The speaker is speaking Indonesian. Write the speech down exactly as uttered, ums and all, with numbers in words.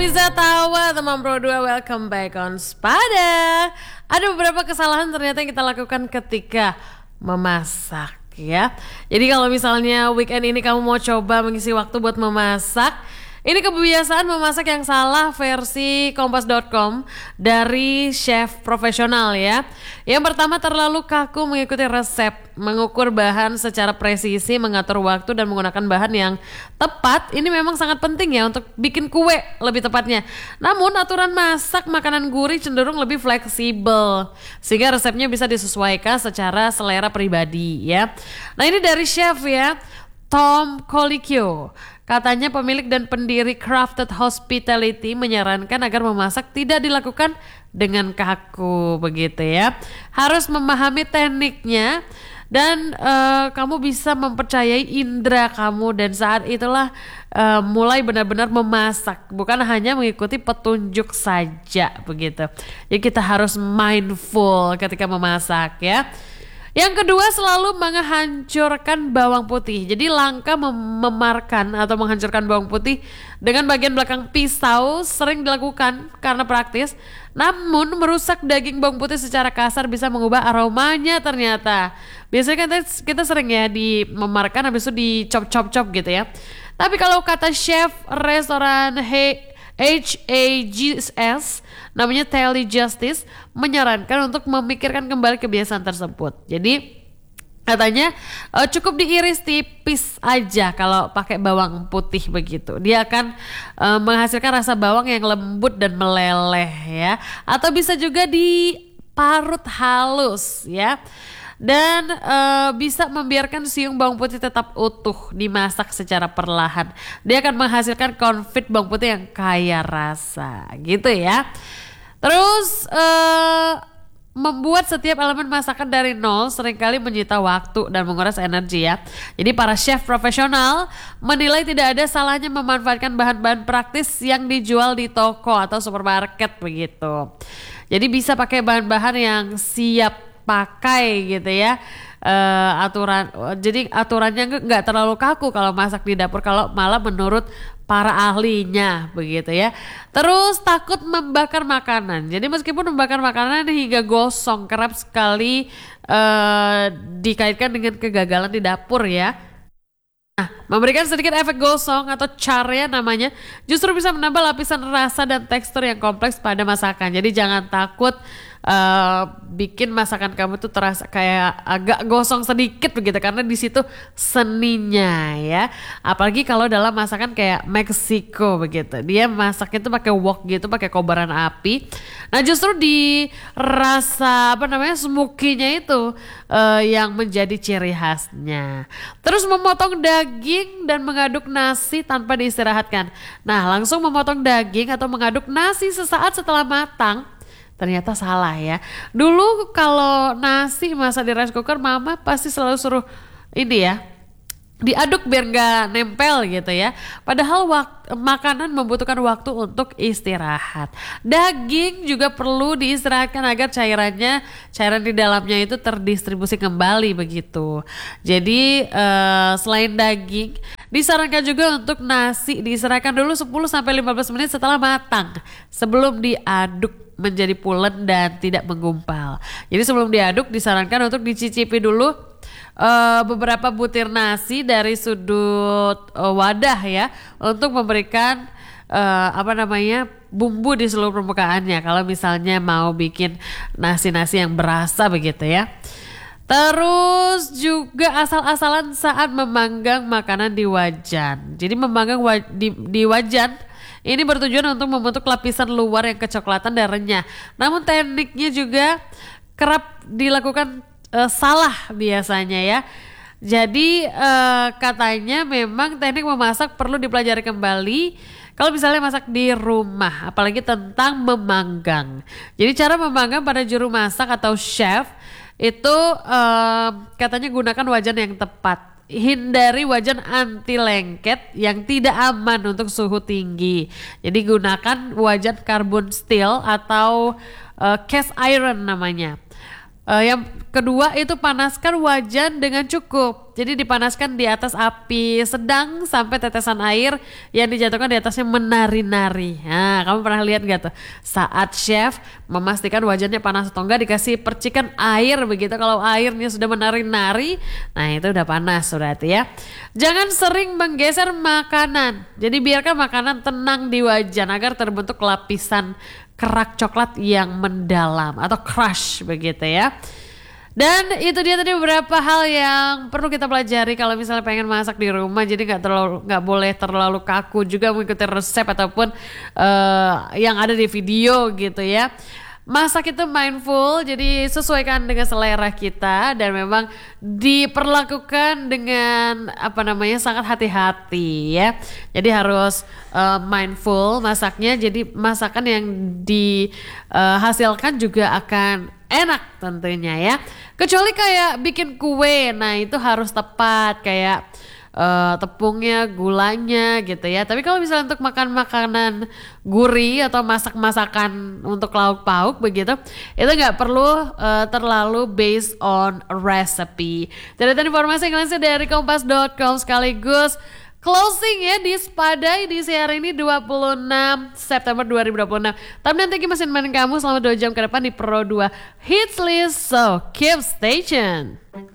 bisa tawa teman Pro dua, welcome back on Spada. Ada beberapa kesalahan ternyata yang kita lakukan ketika memasak ya. Jadi kalau misalnya weekend ini kamu mau coba mengisi waktu buat memasak, ini kebiasaan memasak yang salah versi kompas dot com dari chef profesional ya. Yang pertama, terlalu kaku mengikuti resep, mengukur bahan secara presisi, mengatur waktu dan menggunakan bahan yang tepat. Ini memang sangat penting ya untuk bikin kue lebih tepatnya. Namun aturan masak makanan gurih cenderung lebih fleksibel sehingga resepnya bisa disesuaikan secara selera pribadi ya. Nah ini dari chef ya, Tom Colicchio. Katanya pemilik dan pendiri Crafted Hospitality menyarankan agar memasak tidak dilakukan dengan kaku begitu ya. Harus memahami tekniknya dan uh, kamu bisa mempercayai indera kamu, dan saat itulah uh, mulai benar-benar memasak, bukan hanya mengikuti petunjuk saja begitu. Jadi kita harus mindful ketika memasak ya. Yang kedua, selalu menghancurkan bawang putih. Jadi langkah mem- memarkan atau menghancurkan bawang putih dengan bagian belakang pisau sering dilakukan karena praktis. Namun merusak daging bawang putih secara kasar bisa mengubah aromanya ternyata. Biasanya kan kita sering ya di memarkan habis itu dicop-cop-cop gitu ya. Tapi kalau kata chef restoran He H A G S namanya Telly Justice menyarankan untuk memikirkan kembali kebiasaan tersebut. Jadi katanya uh, cukup diiris tipis aja kalau pakai bawang putih begitu. Dia akan uh, menghasilkan rasa bawang yang lembut dan meleleh ya. Atau bisa juga diparut halus ya. Dan uh, bisa membiarkan siung bawang putih tetap utuh dimasak secara perlahan. Dia akan menghasilkan konfit bawang putih yang kaya rasa gitu ya. Terus uh, membuat setiap elemen masakan dari nol seringkali menyita waktu dan menguras energi ya. Jadi para chef profesional menilai tidak ada salahnya memanfaatkan bahan-bahan praktis yang dijual di toko atau supermarket begitu. Jadi bisa pakai bahan-bahan yang siap pakai gitu ya. Uh, aturan jadi aturannya nggak terlalu kaku kalau masak di dapur, kalau malah menurut para ahlinya begitu ya. Terus takut membakar makanan. Jadi meskipun membakar makanan hingga gosong kerap sekali uh, dikaitkan dengan kegagalan di dapur ya. Nah, memberikan sedikit efek gosong atau char ya namanya, justru bisa menambah lapisan rasa dan tekstur yang kompleks pada masakan. Jadi jangan takut Uh, bikin masakan kamu tuh terasa kayak agak gosong sedikit begitu, karena di situ seninya ya. Apalagi kalau dalam masakan kayak Meksiko begitu, dia masaknya tuh pakai wok gitu, pakai kobaran api. Nah justru di rasa apa namanya smoky-nya itu uh, yang menjadi ciri khasnya. Terus memotong daging dan mengaduk nasi tanpa diistirahatkan. Nah langsung memotong daging atau mengaduk nasi sesaat setelah matang ternyata salah ya. Dulu kalau nasi masak di rice cooker, mama pasti selalu suruh ini ya, diaduk biar gak nempel gitu ya. Padahal wak- makanan membutuhkan waktu untuk istirahat. Daging juga perlu diistirahatkan agar cairannya, cairan di dalamnya itu terdistribusi kembali begitu. Jadi uh, selain daging, disarankan juga untuk nasi diistirahatkan dulu sepuluh sampai lima belas menit setelah matang, sebelum diaduk menjadi pulen dan tidak menggumpal. Jadi sebelum diaduk disarankan untuk dicicipi dulu uh, beberapa butir nasi dari sudut uh, wadah ya, untuk memberikan uh, apa namanya bumbu di seluruh permukaannya. Kalau misalnya mau bikin nasi-nasi yang berasa begitu ya. Terus juga asal-asalan saat memanggang makanan di wajan. Jadi memanggang wa- di, di wajan ini bertujuan untuk membentuk lapisan luar yang kecoklatan dan renyah. Namun tekniknya juga kerap dilakukan uh, salah biasanya ya. Jadi uh, katanya memang teknik memasak perlu dipelajari kembali kalau misalnya masak di rumah, apalagi tentang memanggang. Jadi cara memanggang pada juru masak atau chef itu uh, katanya gunakan wajan yang tepat. Hindari wajan anti lengket yang tidak aman untuk suhu tinggi. Jadi gunakan wajan carbon steel atau uh, cast iron namanya. Uh, yang kedua itu panaskan wajan dengan cukup. Jadi dipanaskan di atas api sedang sampai tetesan air yang dijatuhkan di atasnya menari-nari. Nah Nah, kamu pernah lihat gak tuh saat chef memastikan wajannya panas atau enggak dikasih percikan air begitu. Kalau airnya sudah menari-nari, nah itu udah panas berarti ya. Jangan sering menggeser makanan. Jadi biarkan makanan tenang di wajan agar terbentuk lapisan kerak coklat yang mendalam atau crush begitu ya. Dan itu dia tadi beberapa hal yang perlu kita pelajari kalau misalnya pengen masak di rumah. Jadi nggak terlalu nggak boleh terlalu kaku juga mengikuti resep ataupun uh, yang ada di video gitu ya. Masak itu mindful, jadi sesuaikan dengan selera kita dan memang diperlakukan dengan apa namanya sangat hati-hati ya. Jadi harus uh, mindful masaknya. Jadi masakan yang dihasilkan juga akan enak tentunya ya. Kecuali kayak bikin kue, nah itu harus tepat kayak uh, tepungnya, gulanya gitu ya. Tapi kalau misalnya untuk makan makanan gurih atau masak-masakan untuk lauk pauk begitu, itu nggak perlu uh, terlalu based on recipe. Data informasi yang lainnya dari kompas dot com sekaligus closing ya di Spada di hari ini dua puluh enam September dua ribu dua puluh enam. Tapi nanti mesin main kamu selama dua jam ke depan di Pro dua Hits List. So keep stay tuned.